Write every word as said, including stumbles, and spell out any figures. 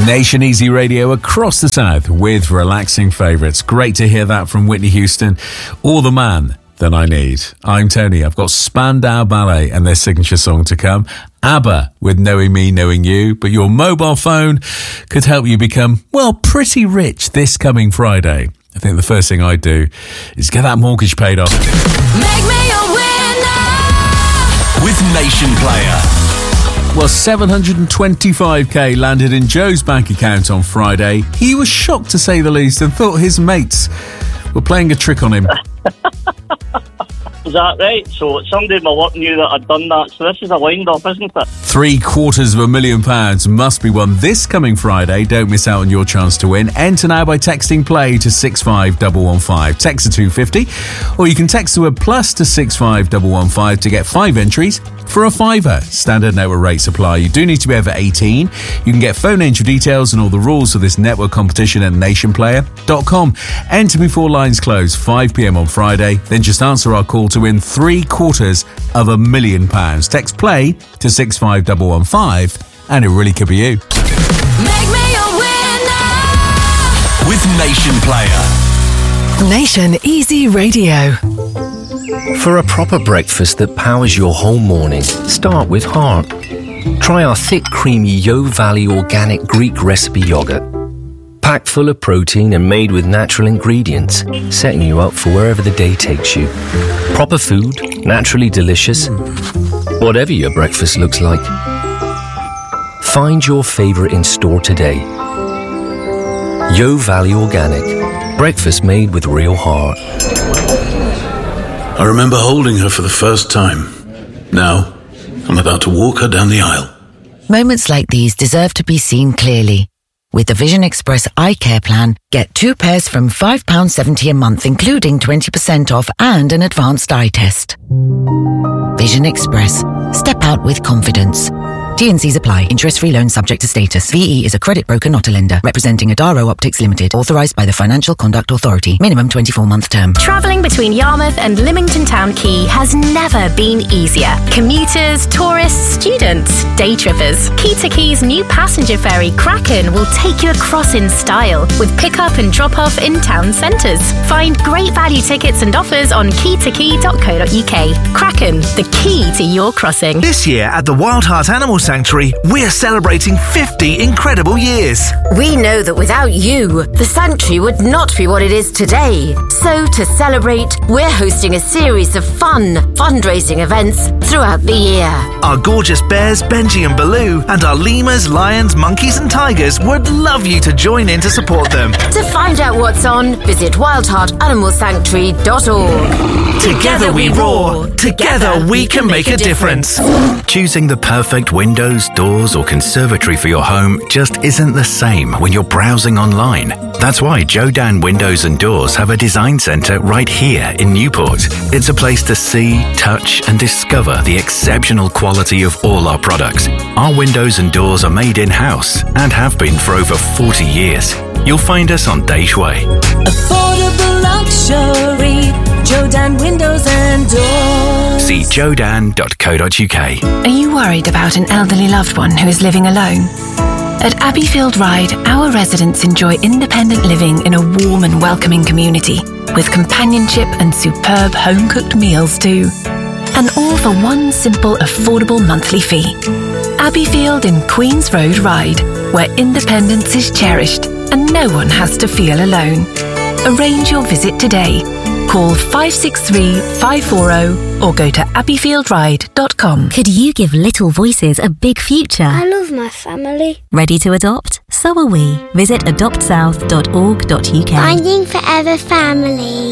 Nation Easy Radio across the South with relaxing favourites. Great to hear that from Whitney Houston, or the man that I need. I'm Tony. I've got Spandau Ballet and their signature song to come. ABBA with Knowing Me, Knowing You. But your mobile phone could help you become, well, pretty rich this coming Friday. I think the first thing I'd do is get that mortgage paid off. Make me a winner with Nation Player. Well, seven hundred twenty-five k landed in Joe's bank account on Friday. He was shocked, to say the least, and thought his mates were playing a trick on him. Is that right? So somebody in my work knew that I'd done that, so this is a wind-up, isn't it? Three quarters of a million pounds must be won this coming Friday. Don't miss out on your chance to win. Enter now by texting play to six five one one five. Text to two fifty, or you can text the word plus to six five one one five to get five entries for a fiver. Standard network rates apply. You do need to be over eighteen. You can get phone entry details and all the rules of this network competition at nation player dot com. Enter before lines close, five p m on Friday. Then just answer our call to win three quarters of a million pounds. Text play to six five one one five, and it really could be you. Make me a winner with Nation Player. Nation Easy Radio. For a proper breakfast that powers your whole morning, start with heart. Try our thick, creamy Yo Valley organic Greek recipe yogurt. Packed full of protein and made with natural ingredients, setting you up for wherever the day takes you. Proper food, naturally delicious, whatever your breakfast looks like. Find your favourite in store today. Yo Valley Organic, breakfast made with real heart. I remember holding her for the first time. Now, I'm about to walk her down the aisle. Moments like these deserve to be seen clearly. With the Vision Express Eye Care Plan, get two pairs from five pounds seventy a month, including twenty percent off and an advanced eye test. Vision Express. Step out with confidence. T and C's apply. Interest-free loan subject to status. V E is a credit broker, not a lender. Representing Adaro Optics Limited. Authorised by the Financial Conduct Authority. Minimum twenty-four month term. Travelling between Yarmouth and Lymington Town Quay has never been easier. Commuters, tourists, students, day trippers. Key to Quay's new passenger ferry, Kraken, will take you across in style with pick-up and drop-off in town centres. Find great value tickets and offers on key to key dot co dot u k. Kraken, the key to your crossing. This year at the Wild Heart Animal Sanctuary, we're celebrating fifty incredible years. We know that without you, the sanctuary would not be what it is today. So to celebrate, we're hosting a series of fun fundraising events throughout the year. Our gorgeous bears, Benji and Baloo, and our lemurs, lions, monkeys and tigers would love you to join in to support them. To find out what's on, visit wild heart animal sanctuary dot org. Together we roar. Together we can make a difference. Choosing the perfect windows, doors or conservatory for your home just isn't the same when you're browsing online. That's why Jodan Windows and Doors have a design centre right here in Newport. It's a place to see, touch and discover the exceptional quality of all our products. Our windows and doors are made in-house and have been for over forty years. You'll find us on Daish Way. Affordable luxury, Jodan Windows and Doors. See jodan dot co dot u k. Are you worried about an elderly loved one who is living alone? At Abbeyfield Ride, our residents enjoy independent living in a warm and welcoming community, with companionship and superb home-cooked meals too. And all for one simple, affordable monthly fee. Abbeyfield in Queen's Road Ride, where independence is cherished and no one has to feel alone. Arrange your visit today. Call five six three, five four zero or go to abbeyfield ride dot com. Could you give little voices a big future? I love my family. Ready to adopt? So are we. Visit adopt south dot org dot u k. Finding Forever Family.